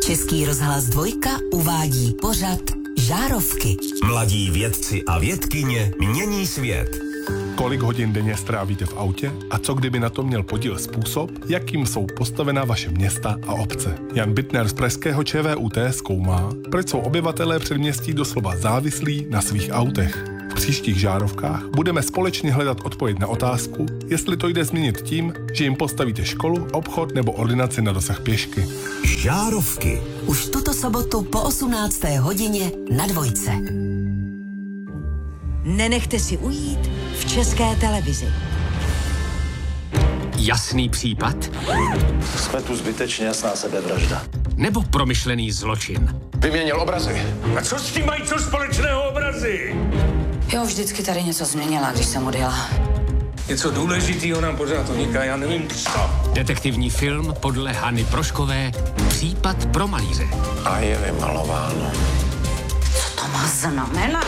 Český rozhlas Dvojka uvádí pořad Žárovky. Mladí vědci a vědkyně mění svět. Kolik hodin denně strávíte v autě a co kdyby na to měl podíl způsob, jakým jsou postavena vaše města a obce? Jan Bittner z pražského ČVUT zkoumá, proč jsou obyvatelé předměstí doslova závislí na svých autech. V příštích žárovkách budeme společně hledat odpověď na otázku, jestli to jde změnit tím, že jim postavíte školu, obchod nebo ordinaci na dosah pěšky. Žárovky. Už tuto sobotu po 18. hodině na Dvojce. Nenechte si ujít v České televizi. Jasný případ? Jsme tu zbytečně, jasná sebevražda. Nebo promyšlený zločin? Vyměnil obrazy. A co s tím mají co společného obrazy? Jo, vždycky tady něco změnila, když jsem odjela. Něco důležitého nám pořád uniká, já nevím co. Detektivní film podle Hany Proškové Případ pro malíře. A je vymalováno. Co to má znamenat?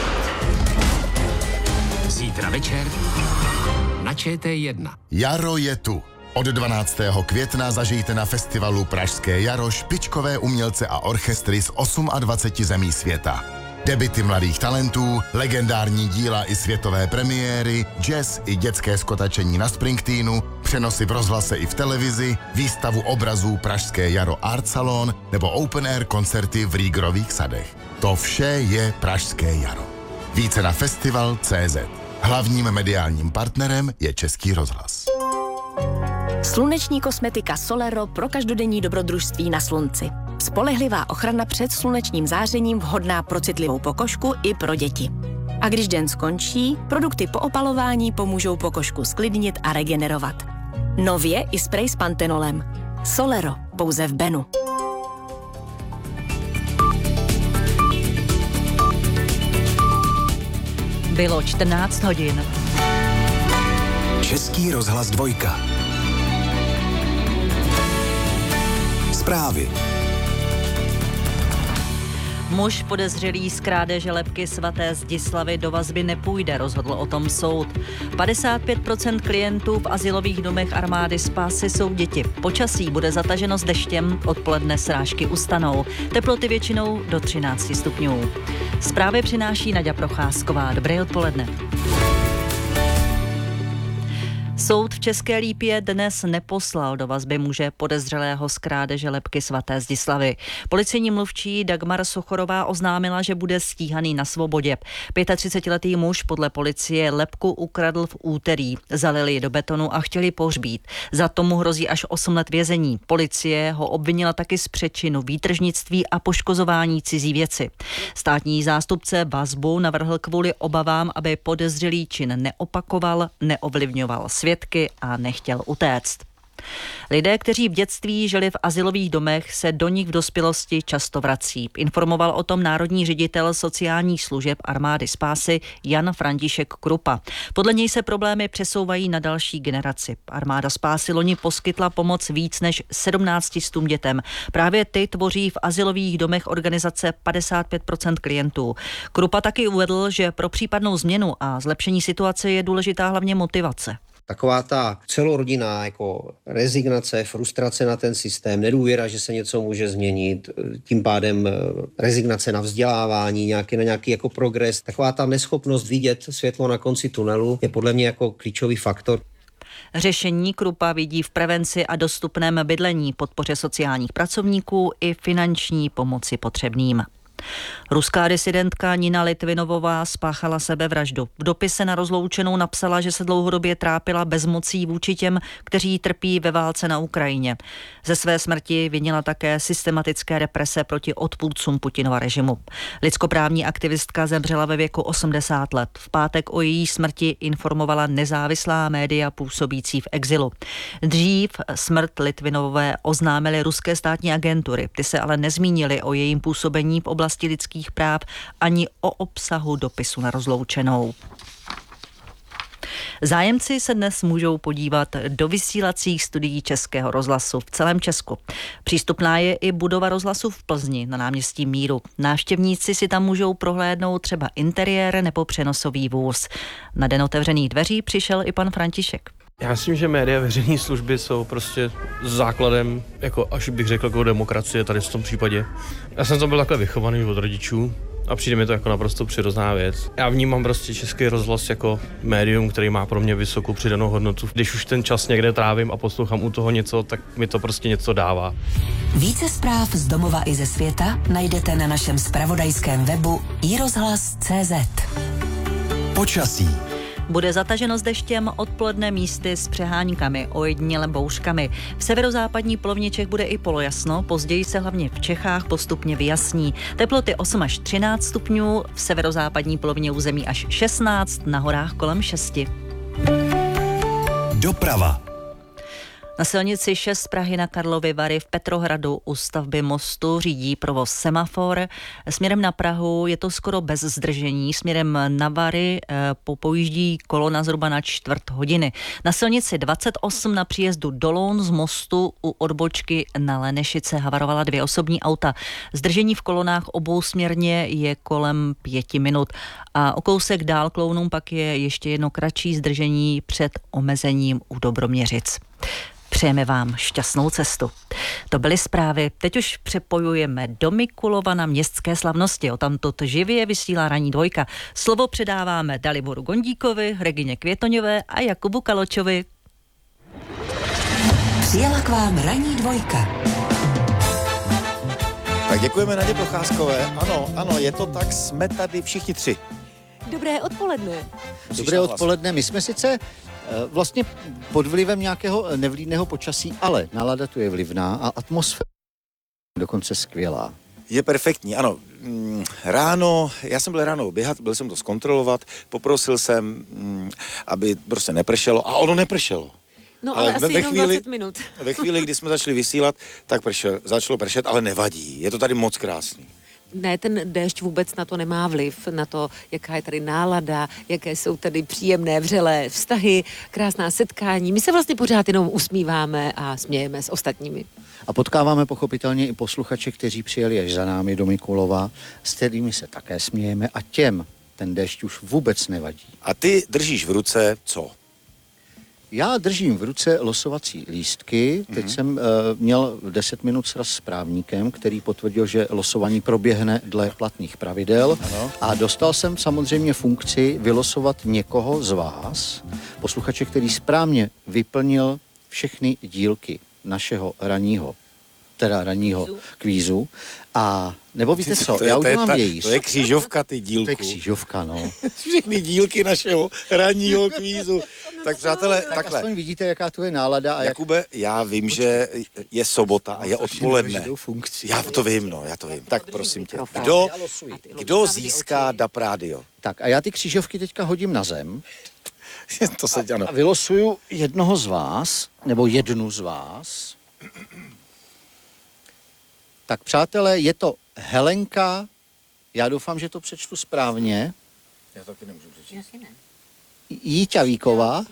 Zítra večer na ČT1. Jaro je tu. Od 12. května zažijte na festivalu Pražské jaro špičkové umělce a orchestry z 28 zemí světa. Debuty mladých talentů, legendární díla i světové premiéry, jazz i dětské skotačení na Springsteenu, přenosy v rozhlase i v televizi, výstavu obrazů Pražské jaro Art Salon nebo open air koncerty v Rýgrových sadech. To vše je Pražské jaro. Více na festival.cz. Hlavním mediálním partnerem je Český rozhlas. Sluneční kosmetika Solero pro každodenní dobrodružství na slunci. Spolehlivá ochrana před slunečním zářením, vhodná pro citlivou pokožku i pro děti. A když den skončí, produkty po opalování pomůžou pokožku sklidnit a regenerovat. Nově i sprej s pantenolem. Solero, pouze v Benu. Bylo 14 hodin. Český rozhlas Dvojka. Zprávy. Muž podezřelý z krádeže lebky svaté Zdislavy do vazby nepůjde, rozhodl o tom soud. 55% klientů v azylových domech armády Spásy jsou děti. Počasí bude zataženo s deštěm, odpoledne srážky ustanou. Teploty většinou do 13 stupňů. Zprávy přináší Naďa Procházková. Dobré odpoledne. Soud v České Lípě dnes neposlal do vazby muže podezřelého z krádeže lebky svaté Zdislavy. Policejní mluvčí Dagmar Sochorová oznámila, že bude stíhaný na svobodě. 35letý muž podle policie lebku ukradl v úterý. Zalili ji do betonu a chtěli pohřbít. Za to mu hrozí až 8 let vězení. Policie ho obvinila taky z přečinu výtržnictví a poškozování cizí věci. Státní zástupce vazbu navrhl kvůli obavám, aby podezřelý čin neopakoval, neovlivňoval svědky a nechtěl utéct. Lidé, kteří v dětství žili v azylových domech, se do nich v dospělosti často vrací. Informoval o tom národní ředitel sociálních služeb armády Spásy Jan František Krupa. Podle něj se problémy přesouvají na další generaci. Armáda Spásy loni poskytla pomoc víc než 17 dětem. Právě ty tvoří v azylových domech organizace 55% klientů. Krupa taky uvedl, že pro případnou změnu a zlepšení situace je důležitá hlavně motivace. Taková ta celorodinná jako rezignace, frustrace na ten systém, nedůvěra, že se něco může změnit, tím pádem rezignace na vzdělávání, na nějaký jako progres, taková ta neschopnost vidět světlo na konci tunelu je podle mě jako klíčový faktor. Řešení Krupa vidí v prevenci a dostupném bydlení, podpoře sociálních pracovníků i finanční pomoci potřebným. Ruská disidentka Nina Litvinovová spáchala sebevraždu. V dopise na rozloučenou napsala, že se dlouhodobě trápila bezmocí vůči těm, kteří trpí ve válce na Ukrajině. Ze své smrti vinila také systematické represe proti odpůrcům Putinova režimu. Lidskoprávní aktivistka zemřela ve věku 80 let. V pátek o její smrti informovala nezávislá média působící v exilu. Dřív smrt Litvinovové oznámily ruské státní agentury. Ty se ale nezmínily o jejím působení v oblasti lidských práv ani o obsahu dopisu na rozloučenou. Zájemci se dnes můžou podívat do vysílacích studií Českého rozhlasu v celém Česku. Přístupná je i budova rozhlasu v Plzni na náměstí Míru. Návštěvníci si tam můžou prohlédnout třeba interiér nebo přenosový vůz. Na den otevřených dveří přišel i pan František. Já myslím, že média veřejné služby jsou prostě základem, jako až bych řekl, jako demokracie tady v tom případě. Já jsem to byl takhle vychovaný od rodičů a přijde mi to jako naprosto přirozená věc. Já vnímám prostě Český rozhlas jako médium, který má pro mě vysokou přidanou hodnotu. Když už ten čas někde trávím a poslouchám u toho něco, tak mi to prostě něco dává. Více zpráv z domova i ze světa najdete na našem zpravodajském webu iRozhlas.cz. Počasí. Bude zataženo s deštěm, odpoledne místy s přeháňkami, ojediněle bouřkami. V severozápadní polovině Čech bude i polojasno, později se hlavně v Čechách postupně vyjasní. Teploty 8 až 13 stupňů, v severozápadní polovině území až 16, na horách kolem 6. Doprava. Na silnici 6 z Prahy na Karlovy Vary v Petrohradu u stavby mostu řídí provoz semafor. Směrem na Prahu je to skoro bez zdržení. Směrem na Vary pojíždí kolona zhruba na 1/4 hodiny. Na silnici 28 na příjezdu do Loun z mostu u odbočky na Lenešice havarovala 2 osobní auta. Zdržení v kolonách obousměrně je kolem 5 minut. A o kousek dál k Lounům pak je ještě jedno kratší zdržení před omezením u Dobroměřic. Přejeme vám šťastnou cestu. To byly zprávy. Teď už přepojujeme do Mikulova na městské slavnosti. Odtamtud živě vysílá Ranní dvojka. Slovo předáváme Daliboru Gondíkovi, Regině Květoňové a Jakubu Kaločovi. Přijela k vám Ranní dvojka. Tak děkujeme Nadě Procházkové. Ano, je to tak, jsme tady všichni 3. Dobré odpoledne. Dobré odpoledne. My jsme sice vlastně pod vlivem nějakého nevlídného počasí, ale nálada tu je vlivná a atmosféra dokonce skvělá. Je perfektní, ano. Ráno, já jsem byl ráno běhat, byl jsem to zkontrolovat, poprosil jsem, aby prostě nepršelo a ono nepršelo. No ale asi jenom 20 minut. Ve chvíli, kdy jsme začali vysílat, tak začalo pršet, ale nevadí. Je to tady moc krásný. Ne, ten déšť vůbec na to nemá vliv, na to, jaká je tady nálada, jaké jsou tady příjemné, vřelé vztahy, krásná setkání. My se vlastně pořád jenom usmíváme a smějeme s ostatními. A potkáváme pochopitelně i posluchače, kteří přijeli až za námi do Mikulova, s kterými se také smějeme a těm ten déšť už vůbec nevadí. A ty držíš v ruce co? Já držím v ruce losovací lístky. Teď jsem měl 10 minut sraz s právníkem, který potvrdil, že losování proběhne dle platných pravidel. Ano. A dostal jsem samozřejmě funkci vylosovat někoho z vás, posluchače, který správně vyplnil všechny dílky našeho ranního kvízu. A nebo víte co, já udělám vějíř. To je křížovka, ty dílku. To je křížovka, no. Všechny dílky našeho ranního kvízu. Tak přátelé, takhle. Aspoň vidíte, jaká tu je nálada. A Jakube, já vím, že je sobota a je odpoledne. Já to vím. Tak prosím tě, kdo získá DAB rádio? Tak a já ty křížovky teďka hodím na zem. To se dělá. A vylosuju jednoho z vás, nebo jednu z vás. Tak přátelé, je to Helenka, já doufám, že to přečtu správně. Já taky nemůžu přečíst. Šťavíková.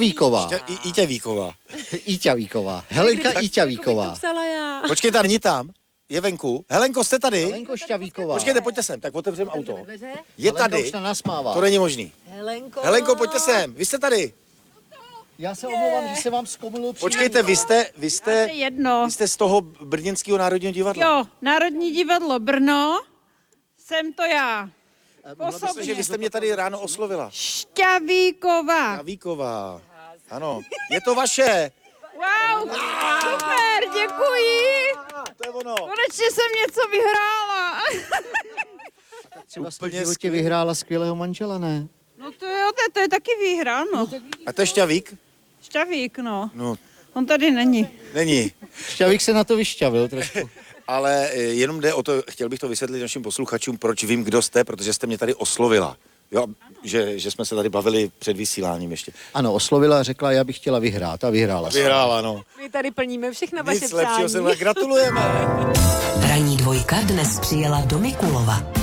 Íťavíková. Helenka Íťavíková. Počkejte, není tam. Je venku. Helenko, jste tady? Helenko Šťavíková. Počkejte, pojďte sem, tak otevřeme auto. Je tady. Už na nás mává. To není možný. Helenko, pojďte sem. Vy jste tady. Já se omlouvám, že se vám zkomulil. Počkejte, vy jste z toho Brněnského národního divadla. Jo, Národní divadlo Brno, jsem to já. Myslím, že vy jste mě tady ráno oslovila. Šťavíková. Ano, je to vaše. Wow, super, děkuji. To je ono. Konečně jsem něco vyhrála. Třeba jste v životě vyhrála skvělého manžela, ne? No to jo, to je taky výhra, no. A to je Šťavík? Šťavík, no. On tady není. Šťavík se na to vyšťavil trošku. Ale jenom jde o to, chtěl bych to vysvětlit našim posluchačům, proč vím, kdo jste, protože jste mě tady oslovila. Jo, že jsme se tady bavili před vysíláním ještě. Ano, oslovila a řekla, já bych chtěla vyhrát a vyhrála. Vyhrála, no. My tady plníme všechna vaše přání. Nic lepšího, gratulujeme. Ranní dvojka dnes přijela do Mikulova.